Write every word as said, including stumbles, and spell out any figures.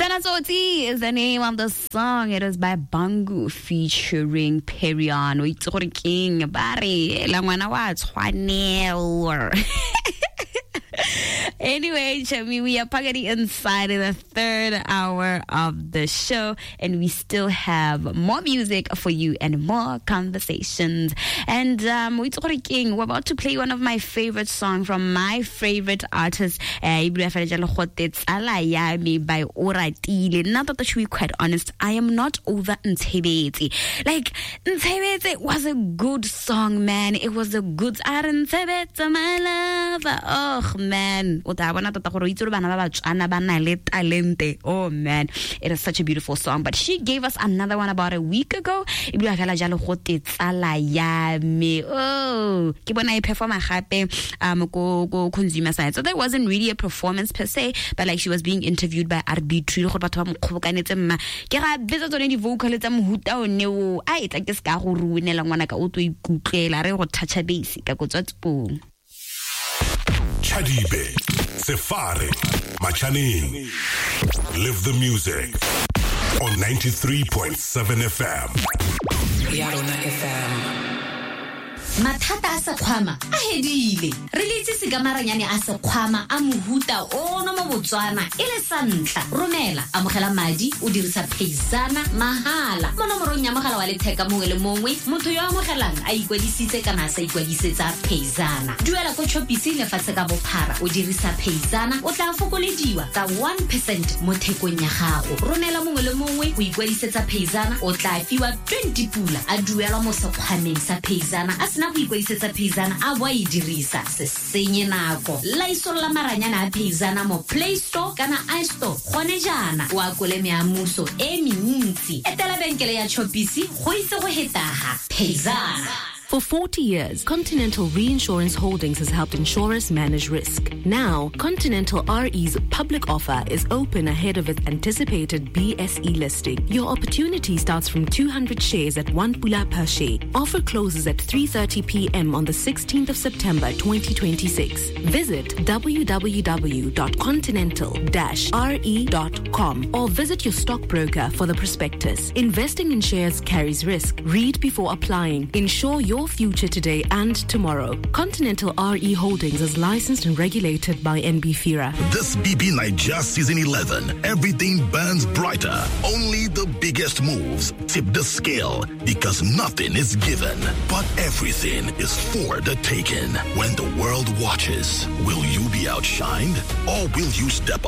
Tsoti is the name of the song. It is by Bangu featuring Perion. We talking king Barry Langwana wa tshwanelo. Anyway, Chami, we are pagadi inside in the third hour of the show, and we still have more music for you and more conversations. And um, we're about to play one of my favorite songs from my favorite artist, uh, by Oratile. Now that I should be quite honest, I am not over Ntebetse. Like, Ntebetse was a good song, man. It was a good Ntebetse, my love. Oh, man. Oh man, it is such a beautiful song. But she gave us another one about a week ago. Oh, so there wasn't really a performance per se, but like she was being interviewed by Arbitri. Chadibe, Sefare, Machaning. Live the music on ninety-three point seven F M. Yarona F M. Mathata a sekhwama a hedile re litse se ka maranyane a sekhwama a mohuta o no mo Botswana e le santla romela amogela madi o dirisa Payzana mahala mo nomorong ya mogala wa letheka mongwe le mongwe motho yo amogelang a ikwadisitse kana sa ikwadisetsa Payzana duela go chopisi le fatse ka bophara o dirisa Payzana o tla fokolediwa ka one percent mo thekong ya gago romela mongwe le mongwe o ikwadisetsa Payzana o tla fiwa twenty pula a duela mo sekhwameng sa Payzana a sena go ikwadisetsa Payzana a bua e dirisa se senye nako la isola maranyana a Payzana mo Play Store kana iStore gone jana wa kole me amuso e mentsi etela benkele ya chopisi go itse go hetaga Payzana. For forty years, Continental Reinsurance Holdings has helped insurers manage risk. Now, Continental R E's public offer is open ahead of its anticipated B S E listing. Your opportunity starts from two hundred shares at one pula per share. Offer closes at three thirty p.m. on the sixteenth of September twenty twenty-six. Visit w w w dot continental dash r e dot com or visit your stockbroker for the prospectus. Investing in shares carries risk. Read before applying. Ensure your future today and tomorrow. Continental R E Holdings is licensed and regulated by N B F I R A. This B B Niger Season eleven, everything burns brighter. Only the biggest moves tip the scale because nothing is given, but everything is for the taking. When the world watches, will you be outshined or will you step